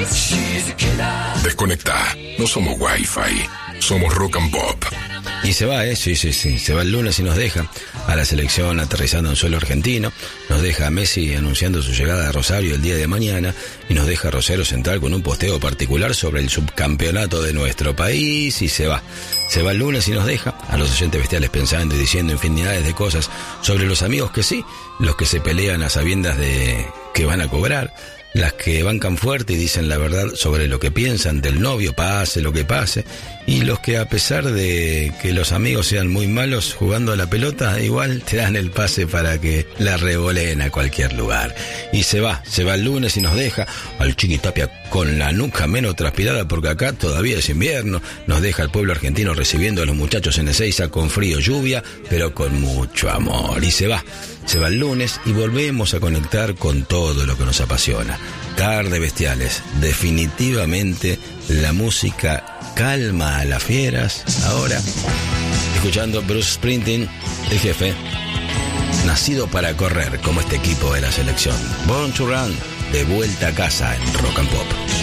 Desconecta. No somos Wi-Fi. Somos Rock and Pop. Y se va, sí. Se va el lunes y nos deja a la selección aterrizando en suelo argentino. Nos deja a Messi anunciando su llegada a Rosario el día de mañana. Y nos deja a Rosario Central con un posteo particular sobre el subcampeonato de nuestro país. Y se va. Se va el lunes y nos deja a los oyentes bestiales pensando y diciendo infinidades de cosas sobre los amigos que sí, los que se pelean a sabiendas de que van a cobrar, las que bancan fuerte y dicen la verdad sobre lo que piensan del novio, pase lo que pase, y los que a pesar de que los amigos sean muy malos jugando a la pelota, igual te dan el pase para que la revoleen a cualquier lugar. Y se va el lunes y nos deja al Chiqui Tapia con la nuca menos transpirada, porque acá todavía es invierno. Nos deja al pueblo argentino recibiendo a los muchachos en Ezeiza con frío, lluvia, pero con mucho amor. Y se va el lunes y volvemos a conectar con todo lo que nos apasiona. Tarde Bestiales, definitivamente la música calma a las fieras. Ahora, escuchando Bruce Springsteen, el jefe, nacido para correr como este equipo de la selección. Born to Run, de vuelta a casa en Rock and Pop.